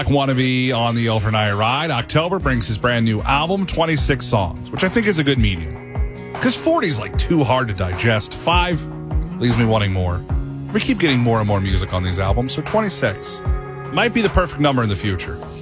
Wannabe on the overnight ride. October brings his brand new album, 26 songs, which I think is a good median. Because 40 is like too hard to digest. 5 leaves me wanting more. We keep getting more and more music on these albums, so 26 might be the perfect number in the future.